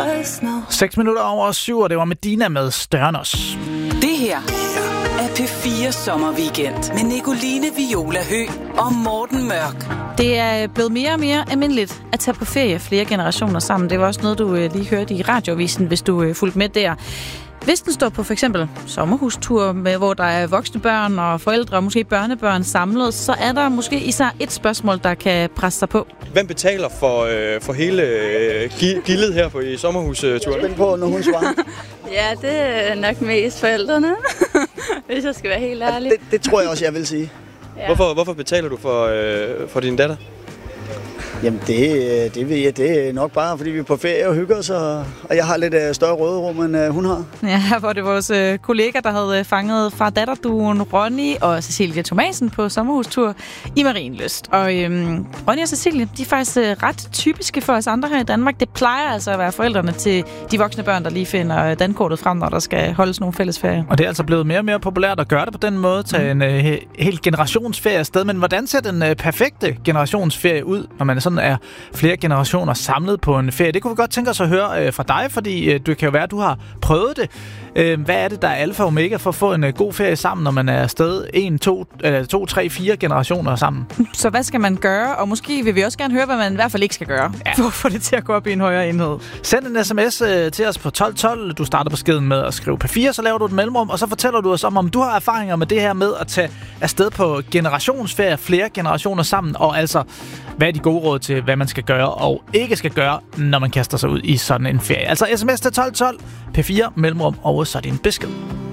us now. 6 minutter over 7, og det var Medina med Størnos. Det her er P4 Sommerweekend med Nicoline Viola Høgh og Morten Mørk. Det er blevet mere og mere almindeligt at tage på ferie flere generationer sammen. Det var også noget, du lige hørte i radioavisen, hvis du fulgte med der. Hvis den står på for eksempel sommerhustur, hvor der er voksne børn og forældre og måske børnebørn samlet, så er der måske især et spørgsmål, der kan presse sig på. Hvem betaler for hele gildet her i sommerhusturen? Spændt på, når hun svarer. Ja, det er nok mest forældrene, hvis jeg skal være helt ærlig. Det tror jeg også, jeg vil sige. Ja. Hvorfor betaler du for din datter? Jamen det ved jeg, det er nok bare, fordi vi er på ferie og hygger os, og jeg har lidt større råderum, end hun har. Ja, her var det vores kollega, der havde fanget far-datter-duoen Ronny og Cecilie Thomasen på sommerhustur i Marienlyst. Og Ronny og Cecilie, de er faktisk ret typiske for os andre her i Danmark. Det plejer altså at være forældrene til de voksne børn, der lige finder dankortet frem, når der skal holdes nogle fællesferier. Og det er altså blevet mere og mere populært at gøre det på den måde, tage en hel generationsferie afsted. Men hvordan ser den perfekte generationsferie ud, når man sådan er flere generationer samlet på en ferie? Det kunne vi godt tænke os at høre fra dig, fordi det kan jo være, at du har prøvet det. Hvad er det, der er alfa og omega for at få en god ferie sammen, når man er afsted 1, 2, 3, 4 generationer sammen? Så hvad skal man gøre? Og måske vil vi også gerne høre, hvad man i hvert fald ikke skal gøre, for at få det til at gå op i en højere enhed. Send en sms til os på 1212. Du starter beskeden med at skrive P4, så laver du et mellemrum, og så fortæller du os om du har erfaringer med det her med at tage afsted på generationsferie, flere generationer sammen, og altså, hvad er de gode råd til, hvad man skal gøre og ikke skal gøre, når man kaster sig ud i sådan en ferie. Altså sms til 1212, P4, mellemrum, og så din besked.